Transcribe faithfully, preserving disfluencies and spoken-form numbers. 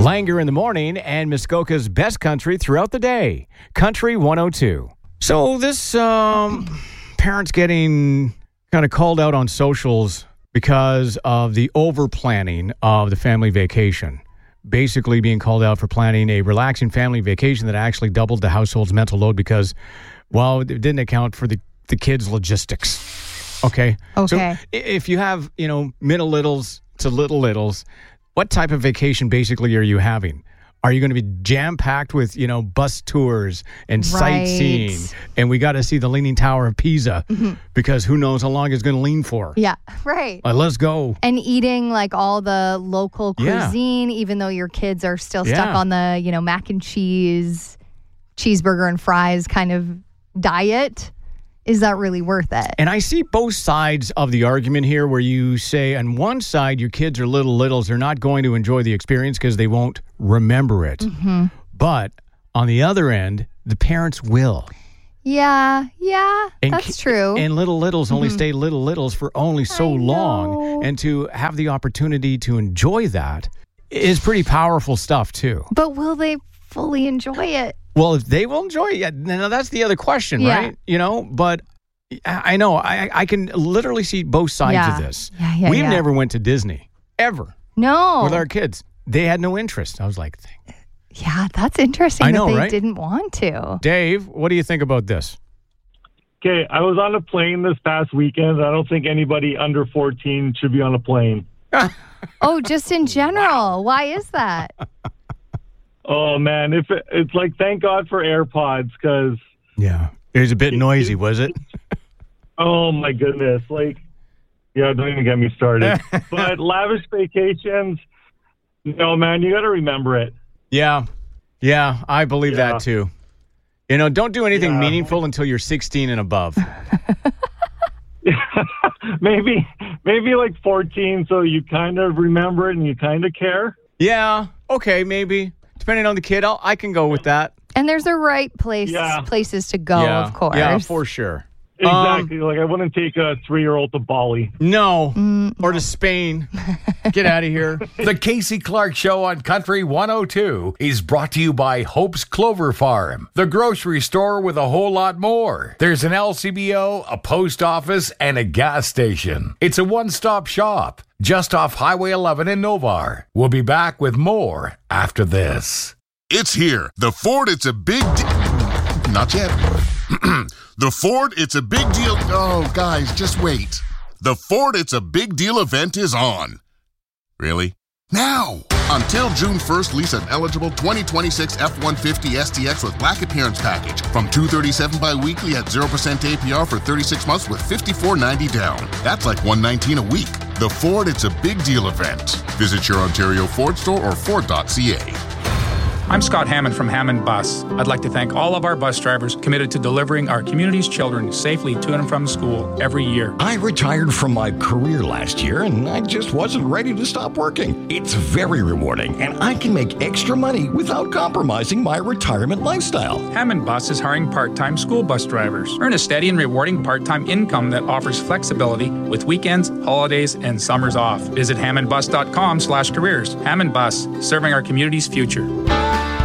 Langer in the morning and Muskoka's best country throughout the day. Country one oh two. So this um, parents getting kind of called out on socials because of the over-planning of the family vacation. Basically being called out for planning a relaxing family vacation that actually doubled the household's mental load because, well, it didn't account for the, the kids' logistics. Okay? Okay. So if you have, you know, middle littles to little littles, what type of vacation basically are you having? Are you going to be jam-packed with, you know, bus tours and Right. sightseeing? And we got to see the Leaning Tower of Pisa Mm-hmm. because who knows how long it's going to lean for. Yeah, right. Uh, let's go. And eating like all the local Yeah. cuisine, even though your kids are still stuck Yeah. on the, you know, mac and cheese, cheeseburger and fries kind of diet. Is that really worth it? And I see both sides of the argument here where you say on one side your kids are little littles. They're not going to enjoy the experience because they won't remember it. Mm-hmm. But on the other end, the parents will. Yeah, yeah, And that's ki- true. And little littles only stay little littles for only so I long. know. And to have the opportunity to enjoy that is pretty powerful stuff too. But will they fully enjoy it? Well, if they will enjoy it, yeah, now that's the other question, Yeah. right? You know, but I I know I, I can literally see both sides Yeah. of this. Yeah, yeah, We've yeah. never went to Disney ever No. with our kids. They had no interest. I was like, Yeah, that's interesting I know, that they right? didn't want to. Dave, what do you think about this? Okay, I was on a plane this past weekend. I don't think anybody under fourteen should be on a plane. Oh, just in general. Why is that? Oh, man. If it, it's like, thank God for AirPods because, Yeah, it was a bit noisy, was it? oh, my goodness. Like, yeah, don't even get me started. But lavish vacations, no, man, you got to remember it. Yeah, yeah, I believe Yeah. that too. You know, don't do anything Yeah. meaningful until you're sixteen and above. maybe, maybe like fourteen, so you kind of remember it and you kind of care. Yeah, okay, maybe. Depending on the kid, I'll, I can go with that. And there's a right place Yeah. places to go, yeah, of course. Yeah, for sure. Exactly. like, I wouldn't take a three-year-old to Bali. No, Mm, or to Spain. Get out of here. The Casey Clark Show on Country one oh two is brought to you by Hope's Clover Farm, the grocery store with a whole lot more. There's an L C B O, a post office, and a gas station. It's a one-stop shop just off Highway eleven in Novar. We'll be back with more after this. It's here. The Ford It's a Big Deal. Not yet. The Ford It's a Big Deal. Oh, guys, just wait. The Ford It's a Big Deal event is on. Really? Now! Until June first, lease an eligible twenty twenty-six F one fifty S T X with black appearance package from two hundred thirty-seven dollars bi-weekly at zero percent A P R for thirty-six months with fifty-four ninety down. That's like one hundred nineteen dollars a week. The Ford It's a Big Deal event. Visit your Ontario Ford store or Ford dot C A. I'm Scott Hammond from Hammond Bus. I'd like to thank all of our bus drivers committed to delivering our community's children safely to and from school every year. I retired from my career last year and I just wasn't ready to stop working. It's very rewarding and I can make extra money without compromising my retirement lifestyle. Hammond Bus is hiring part-time school bus drivers. Earn a steady and rewarding part-time income that offers flexibility with weekends, holidays, and summers off. Visit hammond bus dot com slash careers. Hammond Bus, serving our community's future.